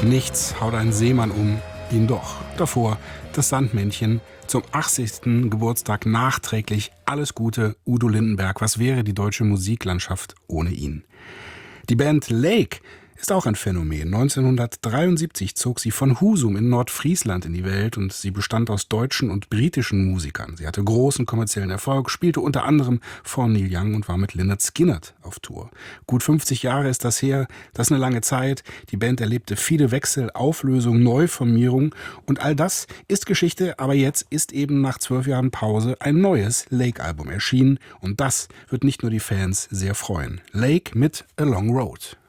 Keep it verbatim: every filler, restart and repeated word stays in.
Nichts haut einen Seemann um, ihn doch. Davor das Sandmännchen. Zum achtzigsten Geburtstag nachträglich alles Gute, Udo Lindenberg. Was wäre die deutsche Musiklandschaft ohne ihn? Die Band Lake ist auch ein Phänomen. neunzehnhundertdreiundsiebzig zog sie von Husum in Nordfriesland in die Welt und sie bestand aus deutschen und britischen Musikern. Sie hatte großen kommerziellen Erfolg, spielte unter anderem vor Neil Young und war mit Lynyrd Skynyrd auf Tour. Gut fünfzig Jahre ist das her, das ist eine lange Zeit. Die Band erlebte viele Wechsel, Auflösung, Neuformierung und all das ist Geschichte, aber jetzt ist eben nach zwölf Jahren Pause ein neues Lake-Album erschienen und das wird nicht nur die Fans sehr freuen. Lake mit A Long Road.